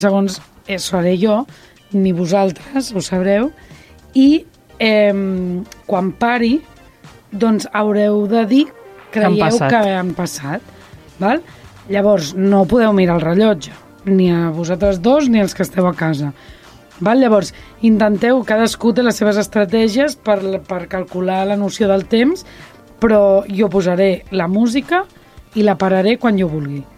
segons seré jo, ni vosaltres ho sabreu, i quan pari, doncs haureu de dir, creieu que han passat. Val? Llavors, no podeu mirar el rellotge, ni a vosaltres dos ni als que esteu a casa. Val? Llavors, intenteu, cadascú té les seves estratègies per calcular la noció del temps, però jo posaré la música i la pararé quan jo vulgui.